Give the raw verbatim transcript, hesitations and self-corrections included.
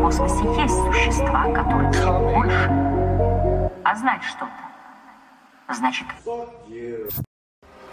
космосе есть существа, которые больше. А знать что-то значит...